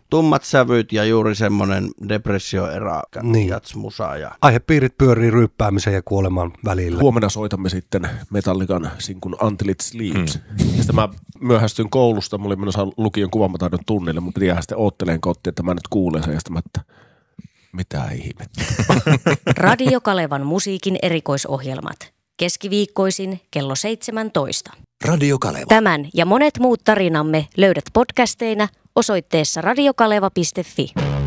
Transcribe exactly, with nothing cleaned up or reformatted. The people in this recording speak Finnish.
tummat sävyt ja juuri semmoinen depressioera Niin. jatsmusa. Ja... Aihepiirit pyörii ryyppäämisen ja kuoleman välillä. Huomenna soitamme sitten Metallican sinkun Until It Sleeps. Mm. Ja sitten mä myöhästyin koulusta, mä olin menossa lukion kuvamataidon tunnille, mun piti jäädä sitten ootteleen kotiin, että mä nyt kuulen sen ja sitten mä, että mitä ihmettä. Radio Kalevan musiikin erikoisohjelmat. Keskiviikkoisin kello seitsemäntoista. Radio Kaleva. Tämän ja monet muut tarinamme löydät podcasteina osoitteessa radiokaleva piste fi.